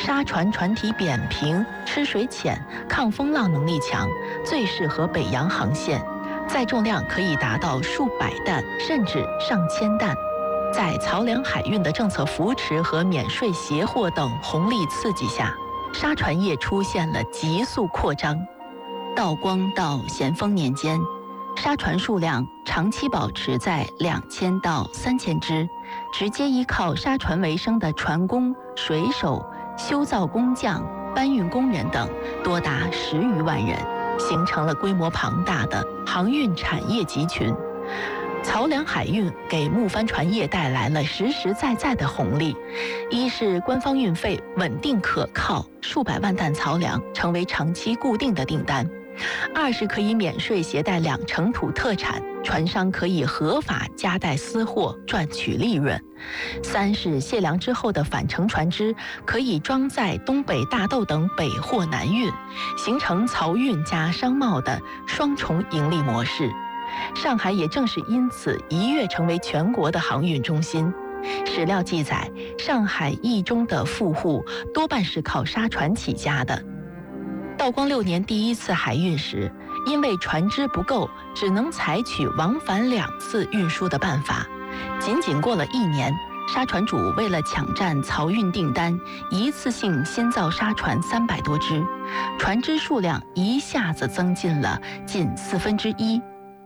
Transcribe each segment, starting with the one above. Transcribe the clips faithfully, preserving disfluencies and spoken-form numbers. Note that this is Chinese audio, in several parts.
沙船船体扁平，吃水浅，抗风浪能力强，最适合北洋航线，载重量可以达到数百担，甚至上千担。在漕粮海运的政策扶持和免税协货等红利刺激下，沙船业出现了急速扩张。道光到咸丰年间，沙船数量长期保持在两千到三千只，直接依靠沙船为生的船工、水手、修造工匠、搬运工人等多达十余万人，形成了规模庞大的航运产业集群。漕粮海运给木帆船业带来了实实在在的红利，一是官方运费稳定可靠，数百万担漕粮成为长期固定的订单；二是可以免税携带两成土特产，船商可以合法夹带私货赚取利润；三是卸粮之后的返程船只可以装载东北大豆等北货南运，形成漕运加商贸的双重盈利模式。上海也正是因此一跃成为全国的航运中心。史料记载，上海驿中的富户多半是靠沙船起家的。道光六年第一次海运时，因为船只不够，只能采取往返两次运输的办法。仅仅过了一年，沙船主为了抢占漕运订单，一次性新造沙船三百多只，船只数量一下子增进了近四分之一。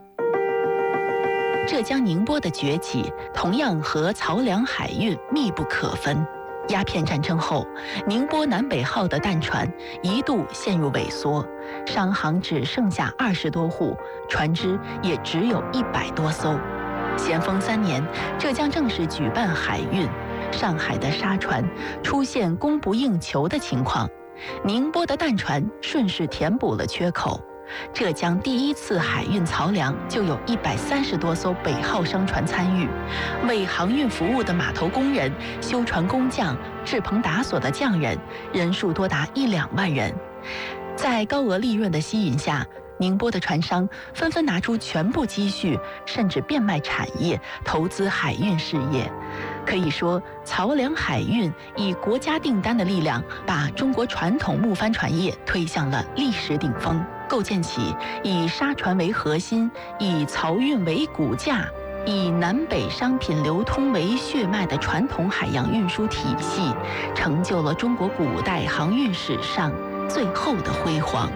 浙江宁波的崛起同样和漕粮海运密不可分。鸦片战争后，宁波南北号的淡船一度陷入萎缩，商行只剩下二十多户，船只也只有一百多艘。咸丰三年，浙江正式举办海运，上海的沙船出现供不应求的情况，宁波的淡船顺势填补了缺口。浙江第一次海运漕粮就有一百三十多艘北号商船参与，为航运服务的码头工人、修船工匠、制棚打锁的匠人，人数多达一两万人。在高额利润的吸引下，宁波的船商纷纷拿出全部积蓄，甚至变卖产业，投资海运事业。可以说，漕粮海运以国家订单的力量，把中国传统木帆船业推向了历史顶峰，构建起以沙船为核心、以漕运为骨架、以南北商品流通为血脉的传统海洋运输体系，成就了中国古代航运史上最后的辉煌。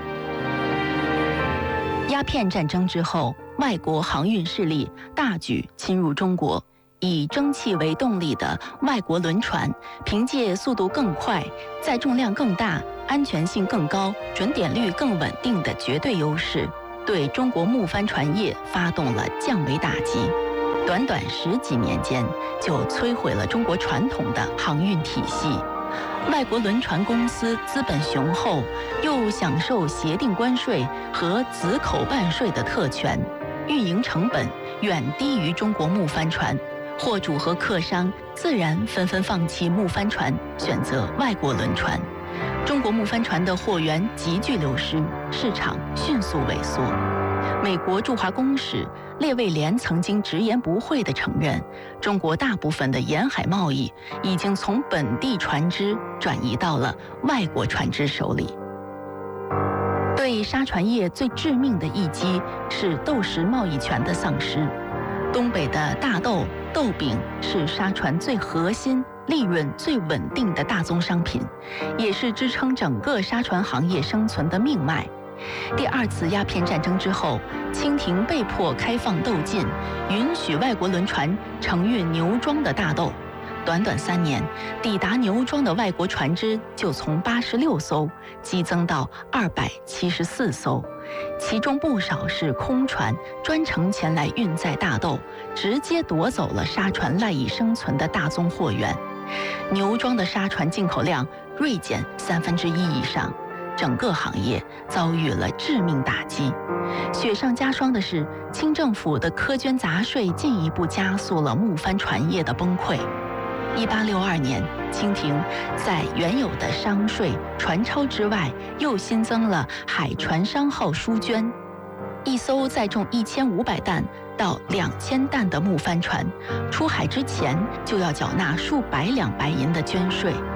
鸦片战争之后，外国航运势力大举侵入中国，以蒸汽为动力的外国轮船，凭借速度更快、载重量更大、安全性更高、准点率更稳定的绝对优势，对中国木帆船业发动了降维打击。短短十几年间，就摧毁了中国传统的航运体系。外国轮船公司资本雄厚，又享受协定关税和子口办税的特权，运营成本远低于中国木帆船，货主和客商自然纷纷放弃木帆船，选择外国轮船。中国木帆船的货源急剧流失，市场迅速萎缩。美国驻华公使列卫廉曾经直言不讳地承认，中国大部分的沿海贸易已经从本地船只转移到了外国船只手里。对沙船业最致命的一击是豆食贸易权的丧失。东北的大豆、豆饼是沙船最核心、利润最稳定的大宗商品，也是支撑整个沙船行业生存的命脉。第二次鸦片战争之后，清廷被迫开放豆禁，允许外国轮船承运牛庄的大豆。短短三年，抵达牛庄的外国船只就从八十六艘激增到二百七十四艘，其中不少是空船，专程前来运载大豆，直接夺走了沙船赖以生存的大宗货源。牛庄的沙船进口量锐减三分之一以上。整个行业遭遇了致命打击。雪上加霜的是，清政府的苛捐杂税进一步加速了木帆船业的崩溃。一八六二年，清廷在原有的商税、船钞之外，又新增了海船商号书捐。一艘载重一千五百担到两千担的木帆船，出海之前就要缴纳数百两白银的捐税。